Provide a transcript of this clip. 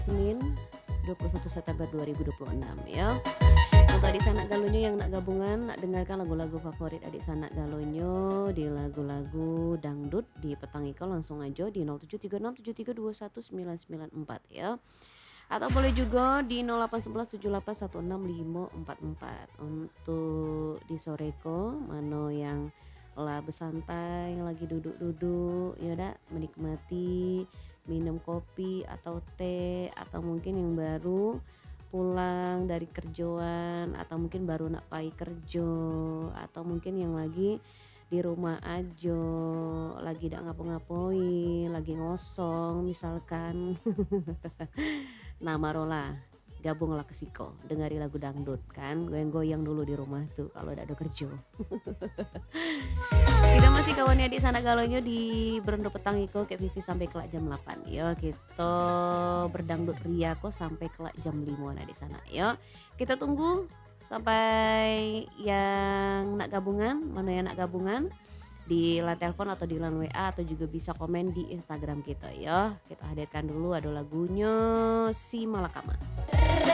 Senin 21 September 2026 ya. Untuk adik sanak galonyo yang nak gabungan, nak dengarkan lagu-lagu favorit adik sanak galonyo di lagu-lagu dangdut di petang iko langsung aja di 0736732199 ya. Atau boleh juga di 081178165544. Untuk di soreko mano yang lah bersantai lagi duduk-duduk ya udah menikmati minum kopi atau teh, atau mungkin yang baru pulang dari kerjaan, atau mungkin baru nak pai kerja, atau mungkin yang lagi di rumah aja, lagi dak ngapo-ngapoin, lagi ngosong misalkan. Nah marola gabunglah ke Siko, dengari lagu dangdut kan, goyang-goyang dulu di rumah tuh kalau udah ada kerja. Kita masih kawan adik sanak galonyo di Berendo Petang iko kayak Vivi sampai kelak jam 8. Yo kita berdangdut ria kok sampai kelak jam 5 adik sanak. Yo kita tunggu sampai yang nak gabungan, mana yang nak gabungan di line telepon atau di line WA atau juga bisa komen di Instagram kita ya. Kita hadirkan dulu ada lagunya Si Malakama.